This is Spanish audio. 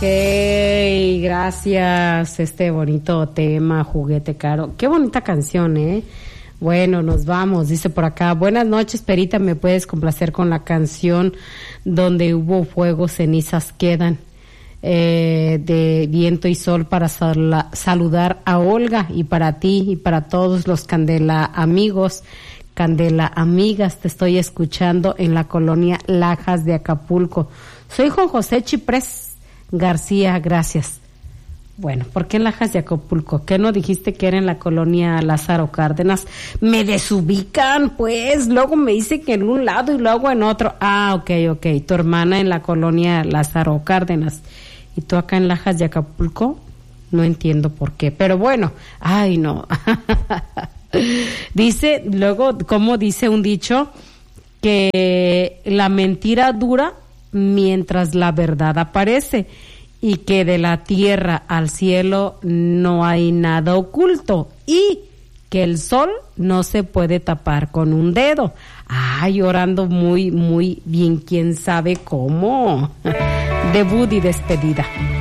Hey, gracias, este bonito tema, Juguete Caro. Qué bonita canción, ¿eh? Bueno, nos vamos, dice por acá. Buenas noches, Perita, ¿me puedes complacer con la canción Donde hubo fuego, cenizas quedan? De Viento y Sol, para saludar a Olga, y para ti y para todos los Candela amigos, Candela amigas. Te estoy escuchando en la colonia Lajas de Acapulco. Soy Juan José Chiprés García, gracias. Bueno, ¿por qué en Lajas de Acapulco? ¿Qué no dijiste que era en la colonia Lázaro Cárdenas? Me desubican, pues. Luego me dice que en un lado y luego en otro. Ah, ok. Tu hermana en la colonia Lázaro Cárdenas. ¿Y tú acá en Lajas de Acapulco? No entiendo por qué. Pero bueno, ay, no. Dice, luego, como dice un dicho, que la mentira dura mientras la verdad aparece, y que de la tierra al cielo no hay nada oculto, y que el sol no se puede tapar con un dedo. Ay, orando muy, muy bien, quién sabe cómo. Debut y despedida.